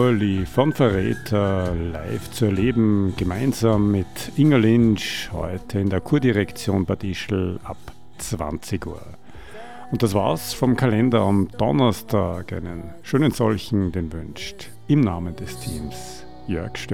Urli von Verräter live zu erleben, gemeinsam mit Inga Lynch, heute in der Kurdirektion Bad Ischl ab 20 Uhr. Und das war's vom Kalender am Donnerstag. Einen schönen solchen, den wünscht im Namen des Teams Jörg Stör.